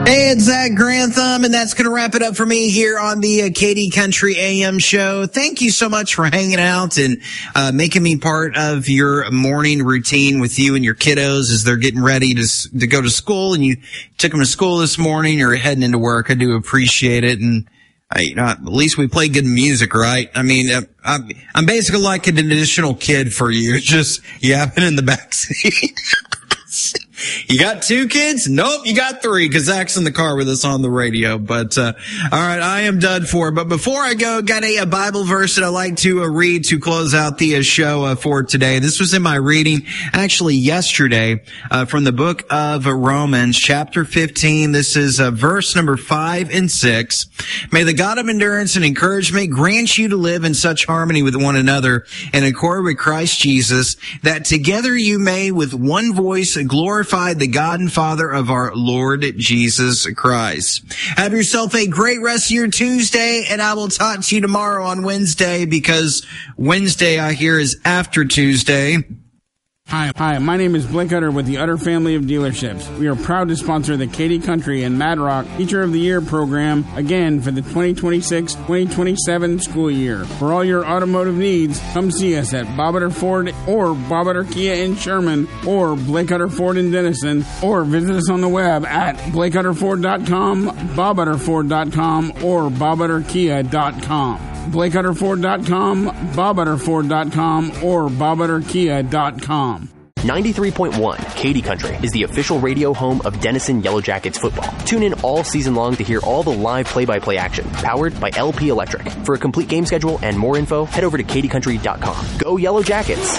Hey, it's Zach Grantham, and that's going to wrap it up for me here on the Katy Country AM show. Thank you so much for hanging out and making me part of your morning routine with you and your kiddos as they're getting ready to go to school, and you took them to school this morning or heading into work. I do appreciate it, and at least we play good music, right? I mean, I'm basically like an additional kid for you, just yapping in the backseat. You got 2 kids? Nope, you got 3 because Zach's in the car with us on the radio. But, all right, I am done for. But before I go, got a Bible verse that I like to read to close out the show for today. This was in my reading actually yesterday from the book of Romans, chapter 15. This is verse number 5 and 6. May the God of endurance and encouragement grant you to live in such harmony with one another in accord with Christ Jesus, that together you may with one voice glorify the God and Father of our Lord Jesus Christ. Have yourself a great rest of your Tuesday, and I will talk to you tomorrow on Wednesday, because Wednesday, I hear, is after Tuesday. Hi, my name is Blake Utter with the Utter Family of Dealerships. We are proud to sponsor the Katy Country and Mad Rock Teacher of the Year program again for the 2026-2027 school year. For all your automotive needs, come see us at Bob Utter Ford or Bob Utter Kia in Sherman or Blake Utter Ford in Denison, or visit us on the web at BlakeUtterFord.com, BobUtterFord.com, or BobUtterKia.com. BlakeUtterFord.com, BobUtterFord.com, or BobUtterKia.com. 93.1 Katy Country is the official radio home of Denison Yellow Jackets football. Tune in all season long to hear all the live play-by-play action, powered by LP Electric. For a complete game schedule and more info, head over to KatyCountry.com. Go Yellow Jackets!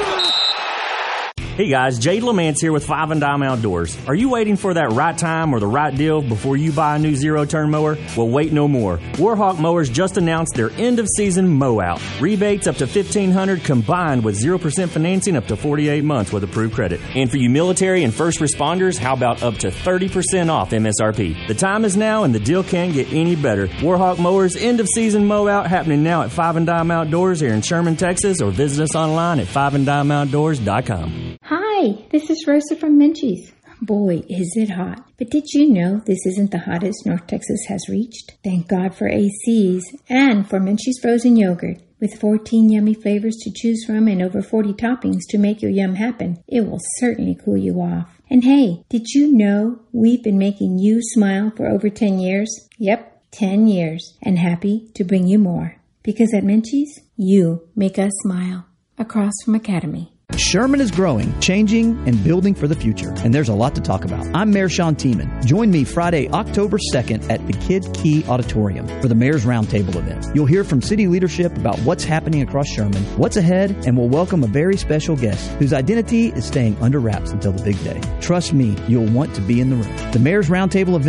Hey guys, Jade Lamance here with Five and Dime Outdoors. Are you waiting for that right time or the right deal before you buy a new zero-turn mower? Well, wait no more. Warhawk Mowers just announced their end-of-season mow-out. Rebates up to $1,500 combined with 0% financing up to 48 months with approved credit. And for you military and first responders, how about up to 30% off MSRP? The time is now and the deal can't get any better. Warhawk Mowers end-of-season mow-out happening now at Five and Dime Outdoors here in Sherman, Texas, or visit us online at fiveanddimeoutdoors.com. Hi, this is Rosa from Menchie's. Boy, is it hot. But did you know this isn't the hottest North Texas has reached? Thank God for ACs and for Menchie's frozen yogurt. With 14 yummy flavors to choose from and over 40 toppings to make your yum happen, it will certainly cool you off. And hey, did you know we've been making you smile for over 10 years? Yep, 10 years. And happy to bring you more. Because at Menchie's, you make us smile. Across from Academy. Sherman is growing, changing, and building for the future, and there's a lot to talk about. I'm Mayor Sean Tiemann. Join me Friday, October 2nd at the Kid Key Auditorium for the Mayor's Roundtable event. You'll hear from city leadership about what's happening across Sherman, what's ahead, and we'll welcome a very special guest whose identity is staying under wraps until the big day. Trust me, you'll want to be in the room. The Mayor's Roundtable event